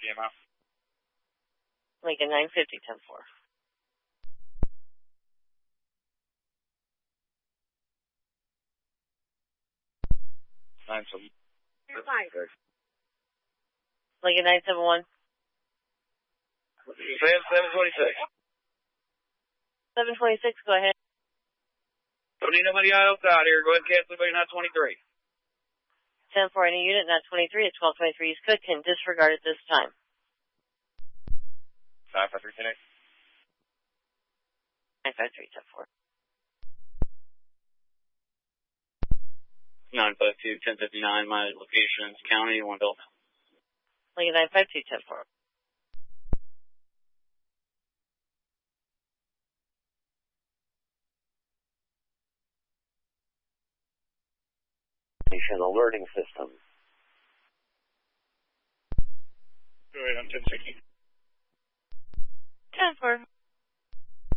TMO. Lincoln 950, 10-4. Lincoln 971. 726. 726, go ahead. Don't need nobody else out here. Go ahead and cancel anybody not 23. 10-4, any unit not 23 at 1223 East Cook can disregard at this time. 953 today. 953, 10-4. 952, 1059, my location is county, one Delta. Lincoln 952, 10-4. Alerting system. Go ahead on 1060.